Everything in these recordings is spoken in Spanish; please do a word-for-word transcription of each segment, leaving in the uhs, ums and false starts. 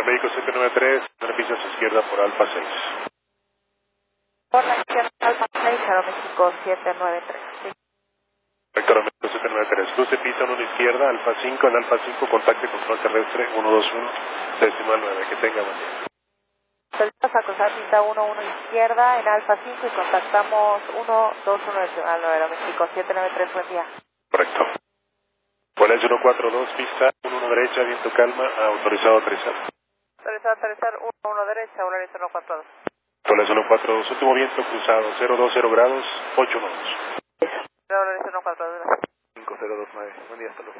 Aeroméxico siete nueve tres, beneficio a su izquierda por Alfa seis. Por la izquierda, Alfa seis, Aeroméxico siete nueve tres. Sí. Vector Aeroméxico siete nueve tres, cruce pista uno a la izquierda, Alfa cinco, en Alfa cinco, contacte control terrestre uno dos uno, decimal nueve, que tenga buen día. Salimos a cruzar pista uno uno izquierda en Alfa cinco y contactamos uno dos uno decimal nueve, Aeroméxico siete nueve tres, buen día. Correcto. Volaris uno cuatro dos, pista uno uno derecha, viento calma, autorizado a aterrizar. Autorizado a aterrizar uno uno derecha, Volaris uno cuatro dos. Volaris uno cuatro dos, último viento cruzado, cero dos cero grados, ocho nudos. Volaris uno cuatro dos. cinco cero dos nueve, buen día, hasta luego.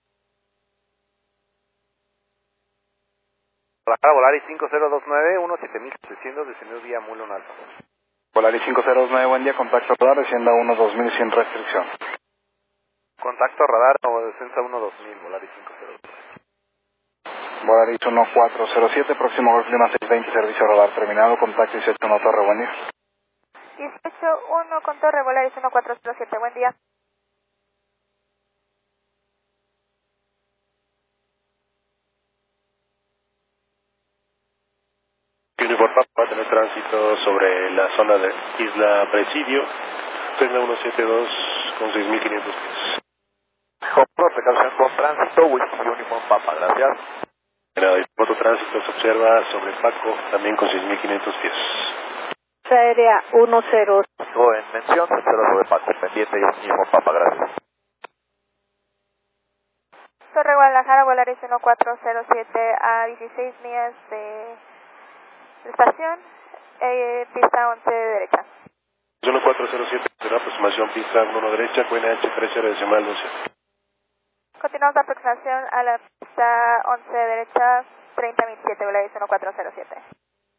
Guadalajara, Volaris cinco cero dos nueve, uno siete mil setecientos, descendido vía Mulon Alfa. Volaris cinco cero dos nueve, buen día, contacto radar, descienda uno dos mil sin restricción. Contacto radar o descensa uno dos mil, Volaris cinco cero dos nueve. Volaris uno cuatro cero siete, próximo Golf Lima seiscientos veinte, servicio radar terminado, contacto dieciocho uno Torre, buen día. dieciocho uno con Torre, Volaris uno cuatro cero siete, buen día. Uniform Papa va a tener tránsito sobre la zona de Isla Presidio, Cessna ciento setenta y dos con seis mil quinientos pies. Compro, precaución con tránsito, Whisky Uniform Papa, gracias. El mototránsito se observa sobre Paco, también con seis mil quinientos pies. Aérea uno cero. O en mención, tercero sobre Paco, pendiente y Uniform Papa, gracias. Torre Guadalajara, Volaris uno cuatro cero siete a dieciséis millas de estación, eh, pista once derecha. uno cuatro cero siete, será aproximación pista uno uno derecha, Cuena H trece decimal doce. Continuamos la aproximación a la pista once derecha, treinta mil siete, Volaris uno cuatro cero siete.